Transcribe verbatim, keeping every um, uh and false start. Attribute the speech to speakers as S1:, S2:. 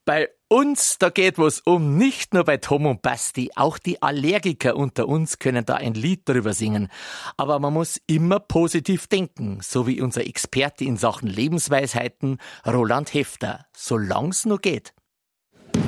S1: Bei uns, da geht was um, nicht nur bei Tom und Basti, auch die Allergiker unter uns können da ein Lied darüber singen. Aber man muss immer positiv denken, so wie unser Experte in Sachen Lebensweisheiten, Roland Hefter, solang's nur geht.